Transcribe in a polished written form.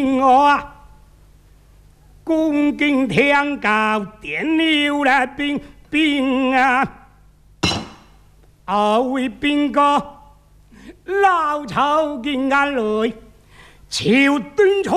兵啊！恭敬天高，点牛来兵啊！二位兵哥，老曹敬俺来，求敦促